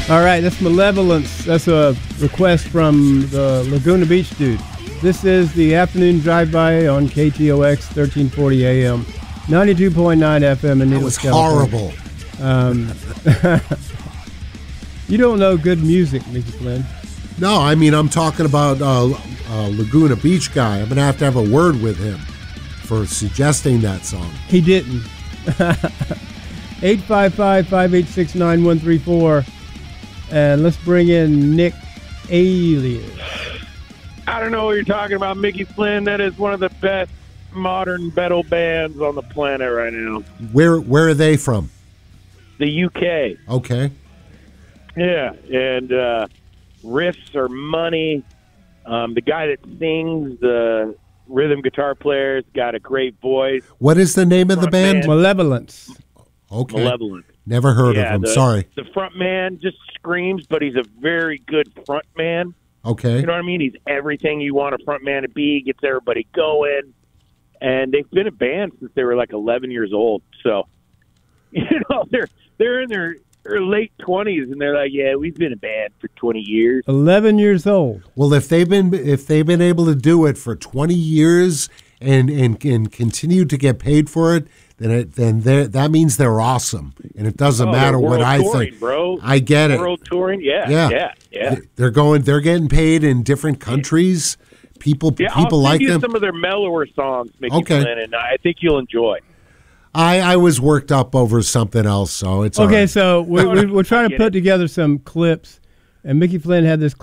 All right, that's Malevolence. That's a request from the Laguna Beach dude. This is the afternoon drive-by on KTOX 1340 AM, 92.9 FM in Needles, California. Horrible. You don't know good music, Mickey Flynn. No, I mean, I'm talking about Laguna Beach guy. I'm going to have a word with him for suggesting that song. He didn't. 855-586-9134. And let's bring in Nick Alias. I don't know what you're talking about, Mickey Flynn. That is one of the best modern metal bands on the planet right now. Where are they from? The UK. Okay. Yeah, and riffs are money. The guy that sings, the rhythm guitar player's got a great voice. What is the name of the band? Malevolence. Okay. Malevolence. Never heard of him. Sorry. The front man just screams, but he's a very good front man. Okay. You know what I mean? He's everything you want a front man to be. Gets everybody going. And they've been a band since they were like 11 years old. So, they're in their late 20s, and they're like, yeah, we've been a band for 20 years. 11 years old. Well, if they've been able to do it for 20 years and continue to get paid for it, then that means they're awesome. And it doesn't matter what I think. Bro. I get it. World touring, yeah. They're getting paid in different countries. People like them. Some of their mellower songs, Mickey Flynn, and I think you'll enjoy. I was worked up over something else, so it's okay. all right. So we're trying to put together some clips, and Mickey Flynn had this